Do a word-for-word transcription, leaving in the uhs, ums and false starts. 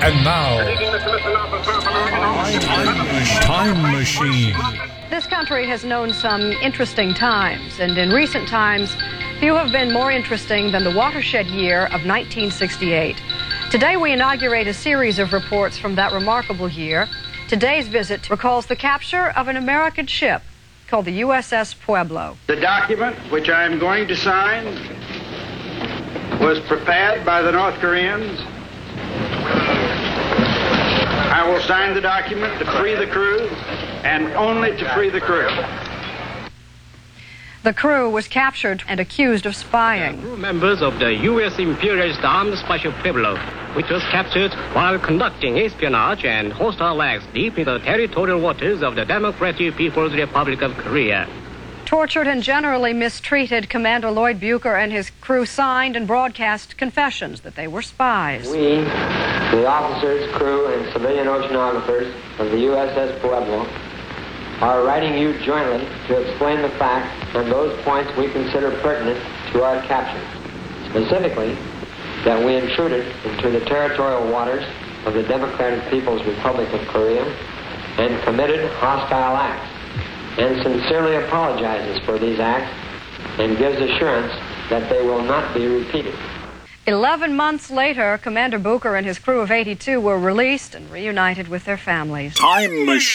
And now, Time Machine. This country has known some interesting times, and in recent times, few have been more interesting than the watershed year of nineteen sixty-eight. Today, we inaugurate a series of reports from that remarkable year. Today's visit recalls the capture of an American ship called the U S S Pueblo. The document, which I am going to sign, was prepared by the North Koreans. I will sign the document to free the crew, and only to free the crew. The crew was captured and accused of spying. Crew members of the U S Imperialist Armed Special Pueblo, which was captured while conducting espionage and hostile acts deep in the territorial waters of the Democratic People's Republic of Korea. Tortured and generally mistreated, Commander Lloyd Bucher and his crew signed and broadcast confessions that they were spies. We, the officers, crew, and civilian oceanographers of the U S S Pueblo, are writing you jointly to explain the facts and those points we consider pertinent to our capture. Specifically, that we intruded into the territorial waters of the Democratic People's Republic of Korea and committed hostile acts, and sincerely apologizes for these acts and gives assurance that they will not be repeated. Eleven months later, Commander Bucher and his crew of eighty-two were released and reunited with their families. Time Machine.